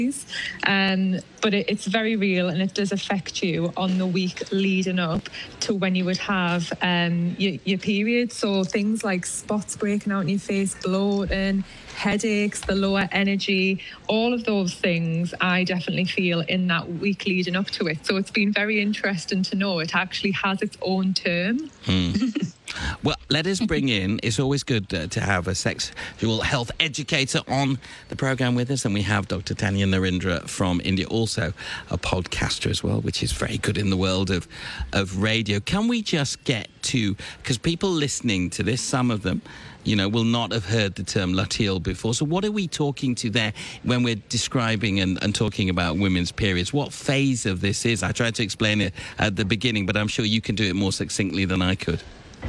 But it's very real, and it does affect you on the week leading up to when you would have your period. So things like spots breaking out in your face, bloating, headaches, the lower energy, all of those things I definitely feel in that week leading up to it. So it's been very interesting to know it actually has its own term. Well, let us bring in, it's always good to have a sexual health educator on the programme with us, and we have Dr. Tanya Narendra from India, also a podcaster as well, which is very good in the world of radio. Can we just get to, because people listening to this, some of them, will not have heard the term luteal before. So what are we talking to there when we're describing and talking about women's periods? What phase of this is? I tried to explain it at the beginning, but I'm sure you can do it more succinctly than I could.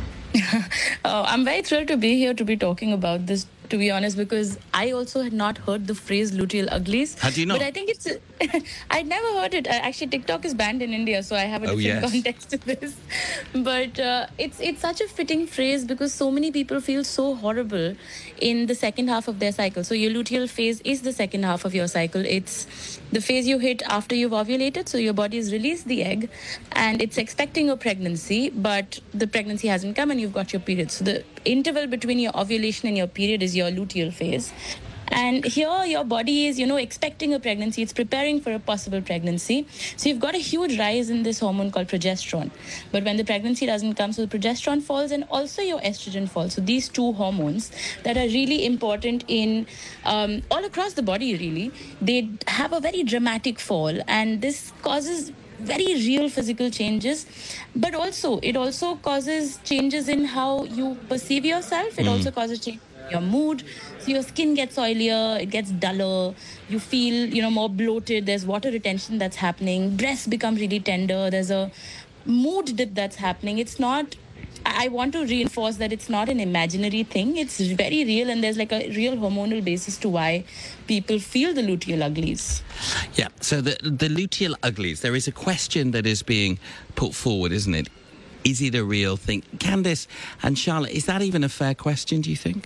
I'm very thrilled to be here to be talking about this, to be honest, because I also had not heard the phrase luteal uglies. Had you not? But I think it's... I'd never heard it. Actually, TikTok is banned in India, so I have a different context to this. But it's such a fitting phrase because so many people feel so horrible in the second half of their cycle. So your luteal phase is the second half of your cycle. It's the phase you hit after you've ovulated. So your body has released the egg and it's expecting a pregnancy, but the pregnancy hasn't come and you've got your period. So the interval between your ovulation and your period is your luteal phase. And here your body is, expecting a pregnancy. It's preparing for a possible pregnancy. So you've got a huge rise in this hormone called progesterone. But when the pregnancy doesn't come, so the progesterone falls and also your estrogen falls. So these two hormones that are really important in all across the body, really, they have a very dramatic fall. And this causes very real physical changes, but it also causes changes in how you perceive yourself. It also causes change in your mood. So your skin gets oilier, it gets duller, you feel, more bloated, there's water retention that's happening, breasts become really tender, there's a mood dip that's happening. It's not, I want to reinforce that it's not an imaginary thing, it's very real, and there's like a real hormonal basis to why people feel the luteal uglies. Yeah, so the luteal uglies, there is a question that is being put forward, isn't it? Is it a real thing? Candice and Charlotte, is that even a fair question, do you think?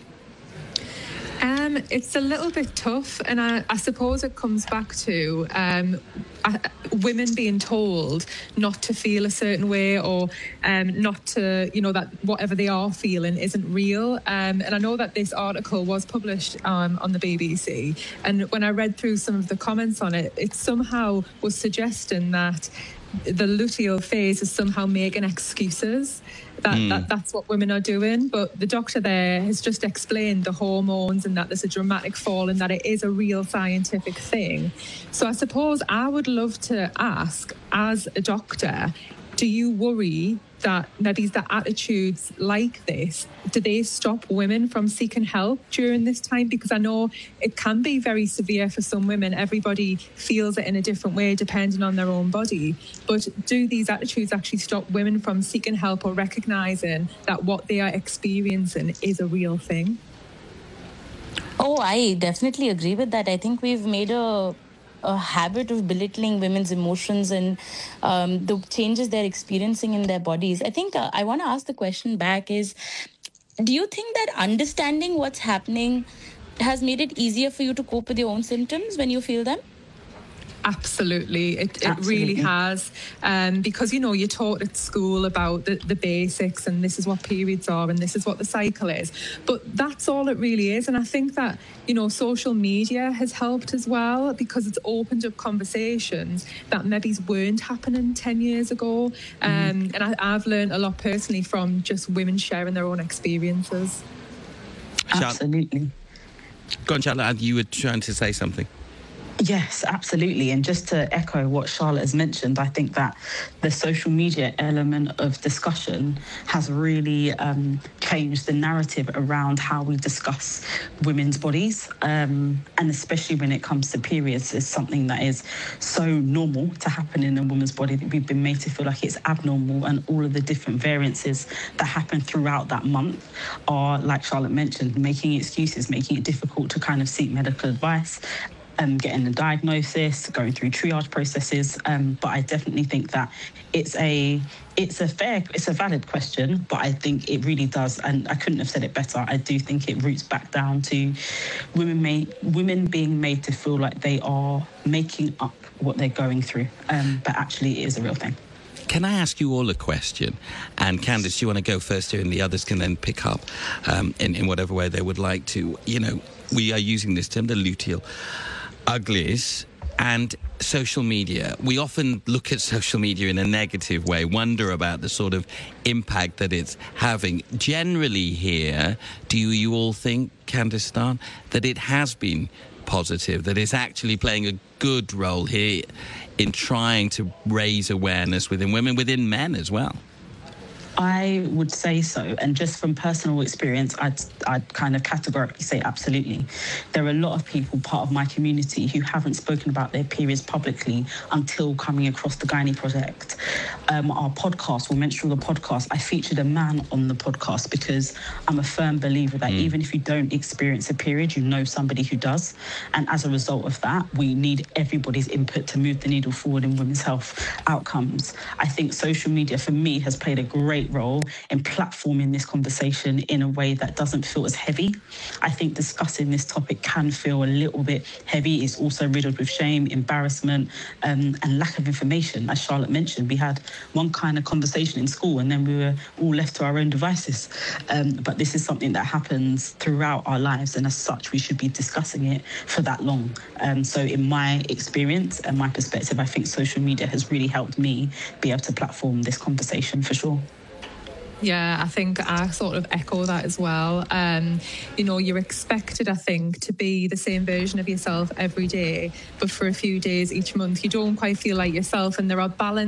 It's a little bit tough, and I suppose it comes back to women being told not to feel a certain way or not to, that whatever they are feeling isn't real. And I know that this article was published on the BBC, and when I read through some of the comments on it, it somehow was suggesting that the luteal phase is somehow making excuses. That's what women are doing. But the doctor there has just explained the hormones and that there's a dramatic fall and that it is a real scientific thing. So I suppose I would love to ask, as a doctor, do you worry that maybe the attitudes like this, do they stop women from seeking help during this time? Because I know it can be very severe for some women. Everybody feels it in a different way depending on their own body. But do these attitudes actually stop women from seeking help or recognising that what they are experiencing is a real thing? Oh, I definitely agree with that. I think we've made a habit of belittling women's emotions and the changes they're experiencing in their bodies. I think I want to ask the question back is, do you think that understanding what's happening has made it easier for you to cope with your own symptoms when you feel them? Absolutely. It really has. Because, you're taught at school about the basics and this is what periods are and this is what the cycle is. But that's all it really is. And I think that, social media has helped as well because it's opened up conversations that maybe weren't happening 10 years ago. And I've learned a lot personally from just women sharing their own experiences. Absolutely. Go on, Charlotte, you were trying to say something. Yes, absolutely. And just to echo what Charlotte has mentioned, I think that the social media element of discussion has really changed the narrative around how we discuss women's bodies. And especially when it comes to periods, is something that is so normal to happen in a woman's body that we've been made to feel like it's abnormal, and all of the different variances that happen throughout that month are, like Charlotte mentioned, making excuses, making it difficult to kind of seek medical advice. getting a diagnosis, going through triage processes. But I definitely think that it's a valid question, but I think it really does, and I couldn't have said it better. I do think it roots back down to women being made to feel like they are making up what they're going through, but actually it is a real thing. Can I ask you all a question? And Candice, you want to go first here, and the others can then pick up in whatever way they would like to. You know, we are using this term, the luteal uglies, and social media. We often look at social media in a negative way, wonder about the sort of impact that it's having. Generally here, do you all think, Candice Starn, that it has been positive, that it's actually playing a good role here in trying to raise awareness within women, within men as well? I would say so. And just from personal experience, I'd kind of categorically say absolutely. There are a lot of people, part of my community, who haven't spoken about their periods publicly until coming across the Gynae Project. Our podcast, We'll Menstrual the podcast, I featured a man on the podcast because I'm a firm believer that even if you don't experience a period, you know somebody who does. And as a result of that, we need everybody's input to move the needle forward in women's health outcomes. I think social media, for me, has played a great role in platforming this conversation in a way that doesn't feel as heavy. I think discussing this topic can feel a little bit heavy. It's also riddled with shame, embarrassment, and lack of information. As Charlotte mentioned, we had one kind of conversation in school and then we were all left to our own devices. But this is something that happens throughout our lives, and as such, we should be discussing it for that long. So in my experience and my perspective, I think social media has really helped me be able to platform this conversation for sure. Yeah, I think I sort of echo that as well. You know, you're expected, I think, to be the same version of yourself every day, but for a few days each month, you don't quite feel like yourself. And there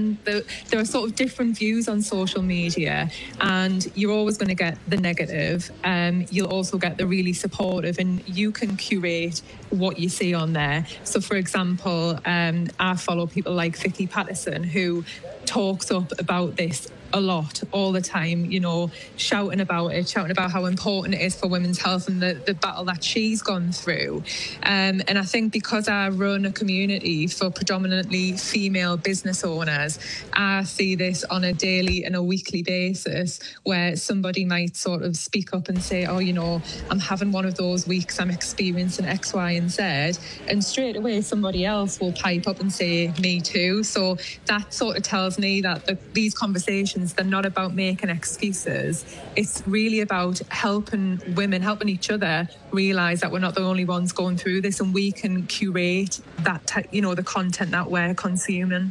are sort of different views on social media, and you're always going to get the negative. You'll also get the really supportive, and you can curate what you see on there. So, for example, I follow people like Vicky Patterson, who talks up about this a lot, all the time, you know, shouting about how important it is for women's health and the battle that she's gone through. And I think because I run a community for predominantly female business owners, I see this on a daily and a weekly basis where somebody might sort of speak up and say, oh, you know, I'm having one of those weeks, I'm experiencing X, Y, and Z. And straight away, somebody else will pipe up and say, me too. So that sort of tells me that these conversations, they're not about making excuses. It's really about helping women, helping each other realise that we're not the only ones going through this, and we can curate that, the content that we're consuming.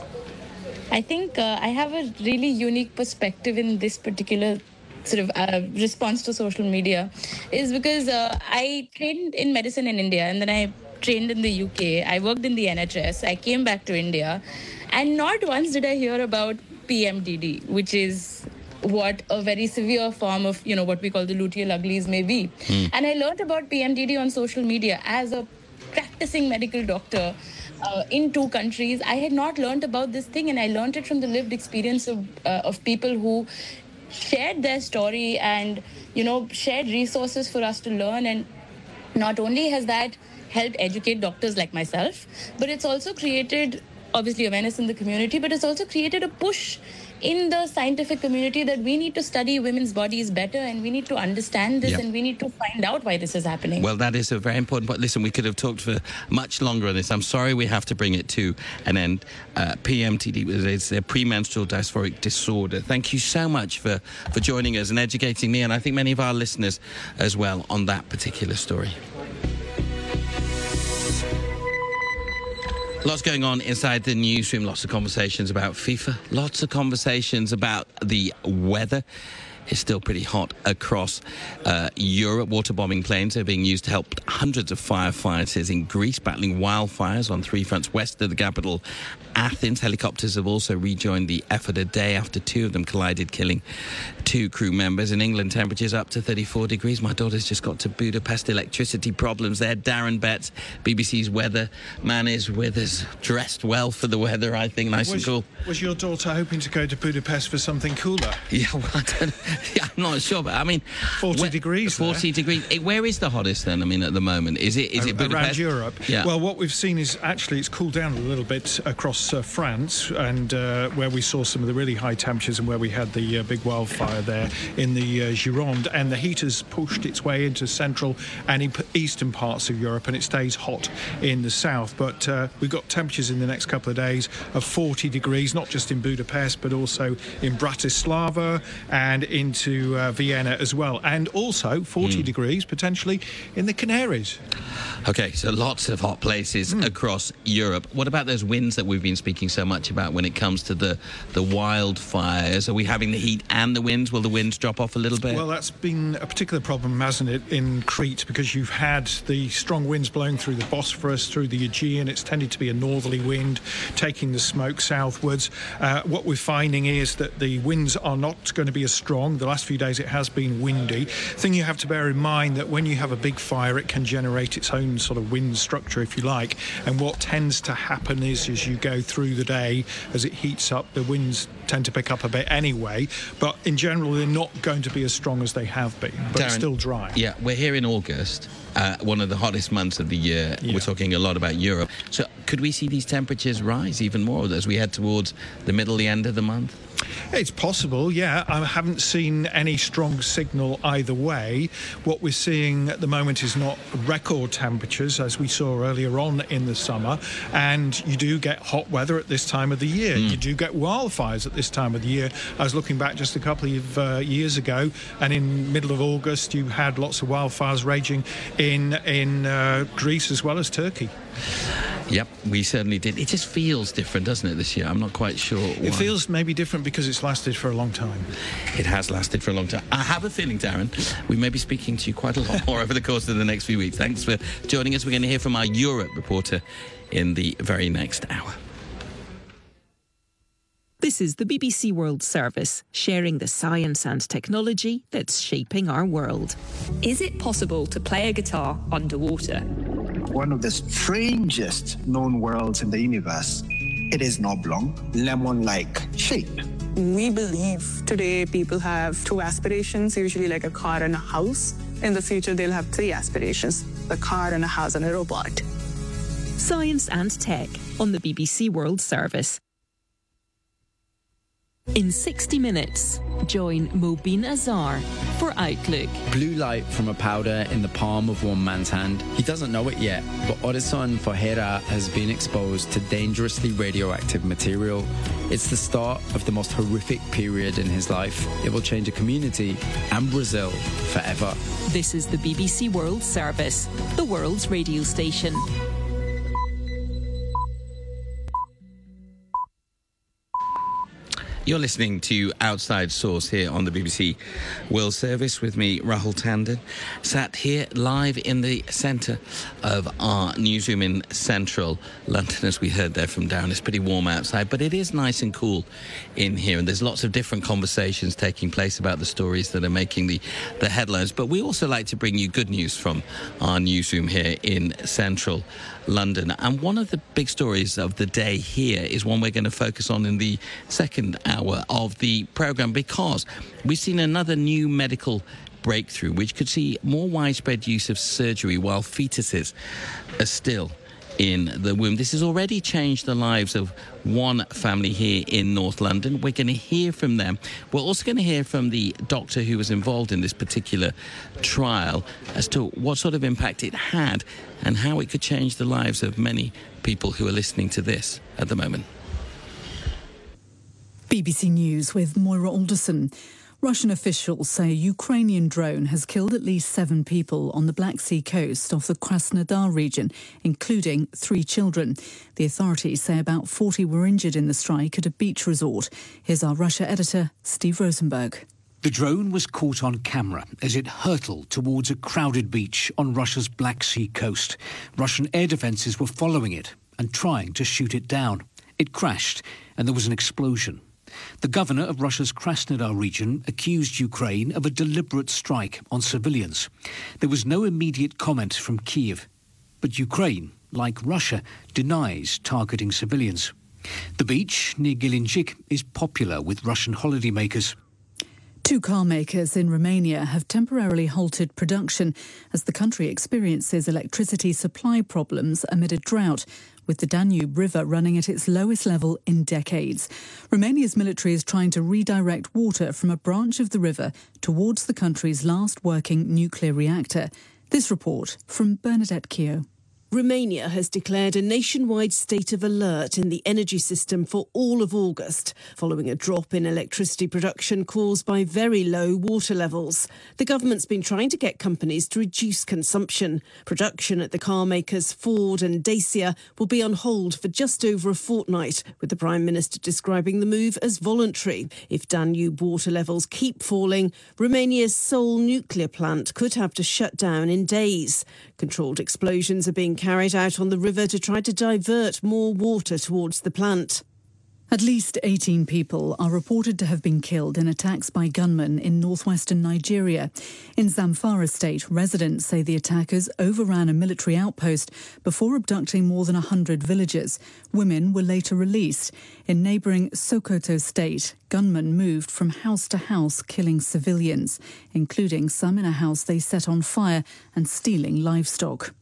I think I have a really unique perspective in this particular sort of response to social media, is because I trained in medicine in India, and then I trained in the UK. I worked in the NHS. I came back to India, and not once did I hear about PMDD, which is what a very severe form of, you know, what we call the luteal uglies may be. And I learned about PMDD on social media as a practicing medical doctor in 2 countries. I had not learned about this thing, and I learned it from the lived experience of people who shared their story and, you know, shared resources for us to learn. And not only has that helped educate doctors like myself, but it's also created obviously awareness in the community, but it's also created a push in the scientific community that we need to study women's bodies better, and we need to understand this, and we need to find out why this is happening. Well, that is a very important point. Listen, we could have talked for much longer on this. I'm sorry we have to bring it to an end. PMDD is a premenstrual dysphoric disorder. Thank you so much for joining us and educating me, and I think many of our listeners as well, on that particular story. Lots going on inside the newsroom, lots of conversations about FIFA, lots of conversations about the weather. It's still pretty hot across Europe. Waterbombing planes are being used to help hundreds of firefighters in Greece battling wildfires on 3 fronts west of the capital, Athens. Helicopters have also rejoined the effort a day after 2 of them collided, killing 2 crew members. In England, temperatures up to 34 degrees. My daughter's just got to Budapest. Electricity problems there. Darren Betts, BBC's weather man, is with us, dressed well for the weather, I think, nice and cool. Was your daughter hoping to go to Budapest for something cooler? Yeah, well, I'm not sure, but I mean... 40 degrees 40 degrees. Where is the hottest then, I mean, at the moment? Is it Budapest? Around Europe? Yeah. Well, what we've seen is actually it's cooled down a little bit across France, and where we saw some of the really high temperatures and where we had the big wildfire there in the Gironde, and the heat has pushed its way into central and eastern parts of Europe, and it stays hot in the south. But we've got temperatures in the next couple of days of 40 degrees, not just in Budapest, but also in Bratislava and into Vienna as well. And also 40 degrees potentially in the Canaries. Okay, so lots of hot places across Europe. What about those winds that we've been speaking so much about when it comes to the wildfires? Are we having the heat and the winds? Will the winds drop off a little bit? Well, that's been a particular problem, hasn't it, in Crete, because you've had the strong winds blowing through the Bosphorus, through the Aegean. It's tended to be a northerly wind taking the smoke southwards. What we're finding is that the winds are not going to be as strong. The last few days it has been windy. Thing you have to bear in mind that when you have a big fire, it can generate its own sort of wind structure, if you like. And what tends to happen is, as you go through the day, as it heats up, the winds tend to pick up a bit anyway. But in general, they're not going to be as strong as they have been. But Darren, it's still dry. Yeah, we're here in August, one of the hottest months of the year. Yeah. We're talking a lot about Europe. So could we see these temperatures rise even more as we head towards the end of the month? It's possible, yeah. I haven't seen any strong signal either way. What we're seeing at the moment is not record temperatures, as we saw earlier on in the summer. And you do get hot weather at this time of the year. You do get wildfires at this time of the year. I was looking back just a couple of years ago, and in middle of August, you had lots of wildfires raging in Greece as well as Turkey. Yep, we certainly did. It just feels different, doesn't it, this year? I'm not quite sure why. It feels maybe different because it's lasted for a long time. It has lasted for a long time. I have a feeling, Darren, we may be speaking to you quite a lot more over the course of the next few weeks. Thanks for joining us. We're going to hear from our Europe reporter in the very next hour. This is the BBC World Service, sharing the science and technology that's shaping our world. Is it possible to play a guitar underwater? One of the strangest known worlds in the universe. It is an oblong, lemon-like shape. We believe today people have 2 aspirations, usually like a car and a house. In the future, they'll have 3 aspirations, a car and a house and a robot. Science and tech on the BBC World Service. In 60 minutes, join Mobeen Azhar for Outlook. Blue light from a powder in the palm of one man's hand. He doesn't know it yet, but Odison Fohera has been exposed to dangerously radioactive material. It's the start of the most horrific period in his life. It will change a community and Brazil forever. This is the BBC World Service, the world's radio station. You're listening to Outside Source here on the BBC World Service with me, Rahul Tandon, sat here live in the centre of our newsroom in central London, as we heard there from Darren. It's pretty warm outside, but it is nice and cool in here, and there's lots of different conversations taking place about the stories that are making the headlines. But we also like to bring you good news from our newsroom here in central London. And one of the big stories of the day here is one we're going to focus on in the second hour of the programme, because we've seen another new medical breakthrough which could see more widespread use of surgery while fetuses are still in the womb. This has already changed the lives of one family here in North London. We're going to hear from them. We're also going to hear from the doctor who was involved in this particular trial as to what sort of impact it had and how it could change the lives of many people who are listening to this at the moment. BBC News with Moira Alderson. Russian officials say a Ukrainian drone has killed at least 7 people on the Black Sea coast of the Krasnodar region, including 3 children. The authorities say about 40 were injured in the strike at a beach resort. Here's our Russia editor, Steve Rosenberg. The drone was caught on camera as it hurtled towards a crowded beach on Russia's Black Sea coast. Russian air defences were following it and trying to shoot it down. It crashed and there was an explosion. The governor of Russia's Krasnodar region accused Ukraine of a deliberate strike on civilians. There was no immediate comment from Kyiv. But Ukraine, like Russia, denies targeting civilians. The beach near Gelinchik is popular with Russian holidaymakers. 2 car makers in Romania have temporarily halted production as the country experiences electricity supply problems amid a drought, with the Danube River running at its lowest level in decades. Romania's military is trying to redirect water from a branch of the river towards the country's last working nuclear reactor. This report from Bernadette Keogh. Romania has declared a nationwide state of alert in the energy system for all of August, following a drop in electricity production caused by very low water levels. The government's been trying to get companies to reduce consumption. Production at the car makers Ford and Dacia will be on hold for just over a fortnight, with the Prime Minister describing the move as voluntary. If Danube water levels keep falling, Romania's sole nuclear plant could have to shut down in days. Controlled explosions are being carried out on the river to try to divert more water towards the plant. At least 18 people are reported to have been killed in attacks by gunmen in northwestern Nigeria. In Zamfara state, residents say the attackers overran a military outpost before abducting more than 100 villagers. Women were later released. In neighbouring Sokoto state, gunmen moved from house to house killing civilians, including some in a house they set on fire and stealing livestock.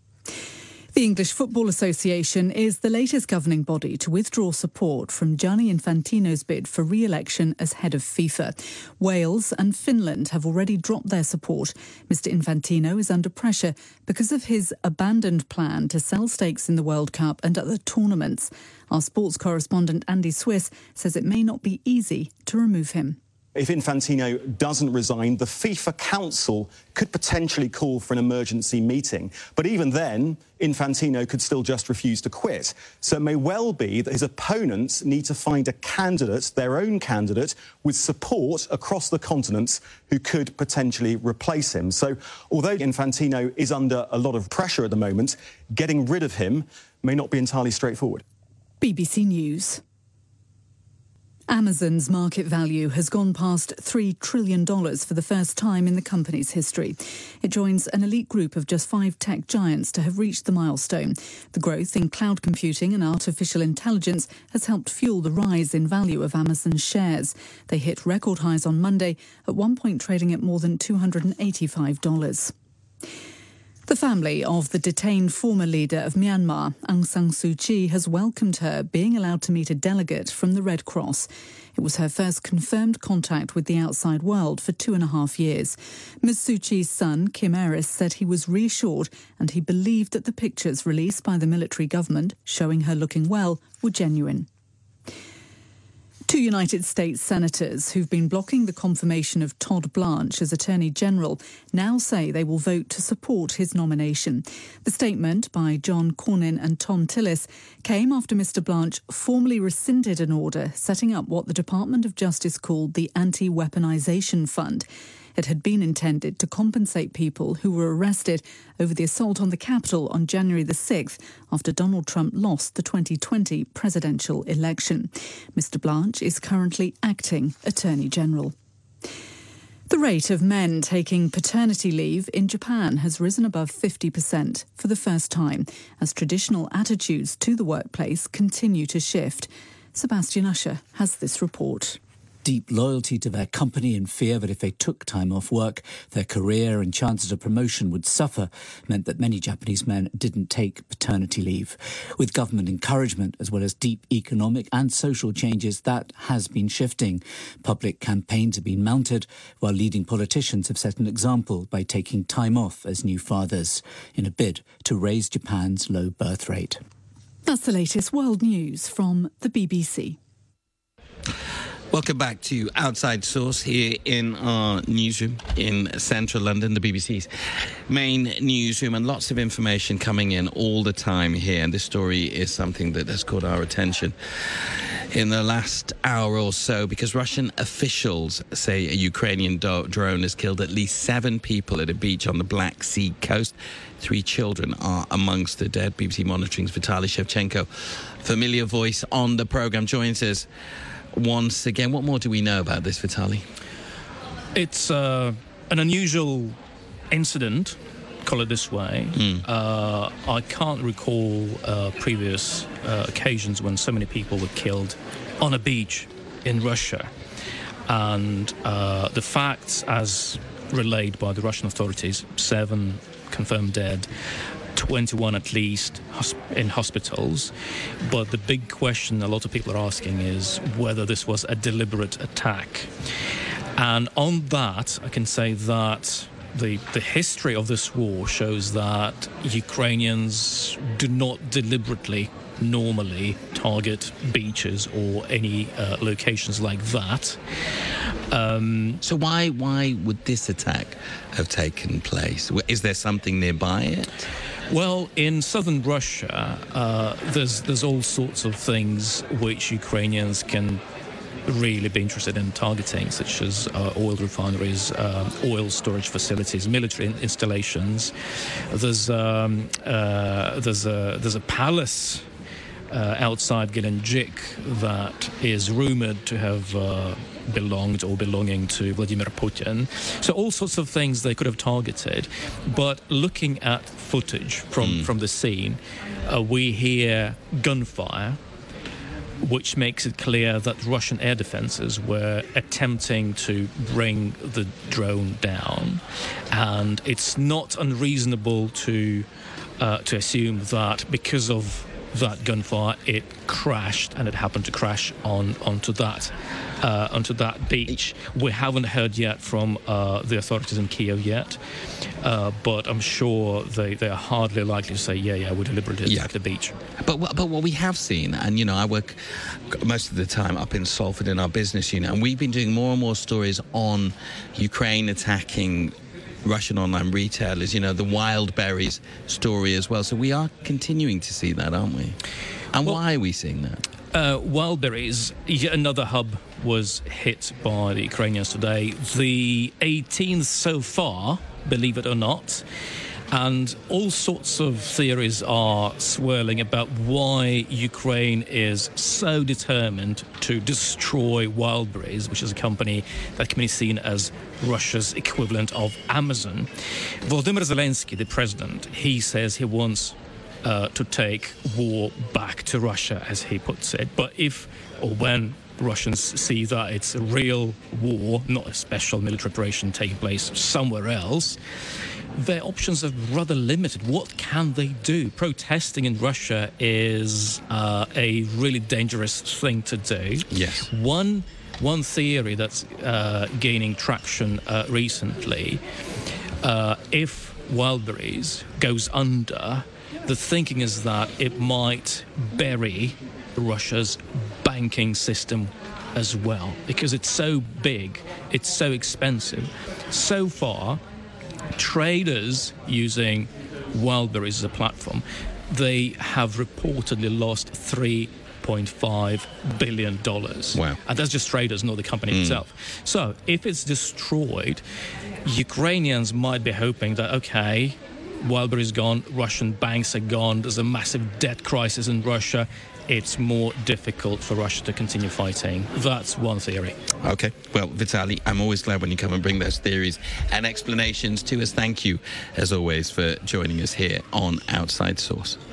The English Football Association is the latest governing body to withdraw support from Gianni Infantino's bid for re-election as head of FIFA. Wales and Finland have already dropped their support. Mr Infantino is under pressure because of his abandoned plan to sell stakes in the World Cup and other tournaments. Our sports correspondent Andy Swiss says it may not be easy to remove him. If Infantino doesn't resign, the FIFA Council could potentially call for an emergency meeting. But even then, Infantino could still just refuse to quit. So it may well be that his opponents need to find a candidate, their own candidate, with support across the continent who could potentially replace him. So although Infantino is under a lot of pressure at the moment, getting rid of him may not be entirely straightforward. BBC News. Amazon's market value has gone past $3 trillion for the first time in the company's history. It joins an elite group of just 5 tech giants to have reached the milestone. The growth in cloud computing and artificial intelligence has helped fuel the rise in value of Amazon's shares. They hit record highs on Monday, at one point trading at more than $285. The family of the detained former leader of Myanmar, Aung San Suu Kyi, has welcomed her being allowed to meet a delegate from the Red Cross. It was her first confirmed contact with the outside world for 2.5 years. Ms Suu Kyi's son, Kim Aris, said he was reassured and he believed that the pictures released by the military government showing her looking well were genuine. 2 United States senators who've been blocking the confirmation of Todd Blanche as Attorney General now say they will vote to support his nomination. The statement by John Cornyn and Tom Tillis came after Mr Blanche formally rescinded an order setting up what the Department of Justice called the Anti-Weaponization Fund. It had been intended to compensate people who were arrested over the assault on the Capitol on January the 6th after Donald Trump lost the 2020 presidential election. Mr Blanche is currently acting Attorney General. The rate of men taking paternity leave in Japan has risen above 50% for the first time as traditional attitudes to the workplace continue to shift. Sebastian Usher has this report. Deep loyalty to their company and fear that if they took time off work, their career and chances of promotion would suffer meant that many Japanese men didn't take paternity leave. With government encouragement as well as deep economic and social changes, that has been shifting. Public campaigns have been mounted, while leading politicians have set an example by taking time off as new fathers in a bid to raise Japan's low birth rate. That's the latest world news from the BBC. Welcome back to Outside Source here in our newsroom in central London, the BBC's main newsroom, and lots of information coming in all the time here. And this story is something that has caught our attention. in the last hour or so, because Russian officials say a Ukrainian drone has killed at least 7 people at a beach on the Black Sea coast. 3 children are amongst the dead. BBC Monitoring's Vitaly Shevchenko, familiar voice on the programme, joins us once again. What more do we know about this, Vitaly? It's an unusual incident, call it this way. I can't recall previous occasions when so many people were killed on a beach in Russia. And the facts, as relayed by the Russian authorities, 7 confirmed dead, 21 at least in hospitals. But the big question a lot of people are asking is whether this was a deliberate attack. And on that, I can say that the history of this war shows that Ukrainians do not deliberately normally target beaches or any locations like that. So why would this attack have taken place? Is there something nearby it? Well, in southern Russia, there's all sorts of things which Ukrainians can really be interested in targeting, such as oil refineries, oil storage facilities, military installations. There's a palace outside Gelendzhik that is rumored to have belonged or belonging to Vladimir Putin. So all sorts of things they could have targeted. But looking at footage from the scene, we hear gunfire, which makes it clear that Russian air defenses were attempting to bring the drone down. And it's not unreasonable to assume that because of that gunfire, it crashed, and it happened to crash onto that beach. We haven't heard yet from the authorities in Kiev yet, but I'm sure they are hardly likely to say, we deliberately attacked the beach. But what we have seen, and I work most of the time up in Salford in our business unit, and we've been doing more and more stories on Ukraine attacking Russian online retailers, the Wildberries story as well. So we are continuing to see that, aren't we? And why are we seeing that? Wildberries, yet another hub was hit by the Ukrainians today. The 18th so far, believe it or not. And all sorts of theories are swirling about why Ukraine is so determined to destroy Wildberries, which is a company that can be seen as Russia's equivalent of Amazon. Volodymyr Zelensky, the president, he says he wants to take war back to Russia, as he puts it. But if or when Russians see that it's a real war, not a special military operation taking place somewhere else, their options are rather limited. What can they do? Protesting in Russia is a really dangerous thing to do. Yes. One theory that's gaining traction recently, if Wildberries goes under, the thinking is that it might bury Russia's banking system as well, because it's so big, it's so expensive. So far, traders using Wildberries as a platform, they have reportedly lost $3.5 billion. Wow. And that's just traders, not the company itself. So if it's destroyed, Ukrainians might be hoping that, okay, Wildberries gone, Russian banks are gone, there's a massive debt crisis in Russia, it's more difficult for Russia to continue fighting. That's one theory. Okay. Well, Vitaly, I'm always glad when you come and bring those theories and explanations to us. Thank you, as always, for joining us here on Outside Source.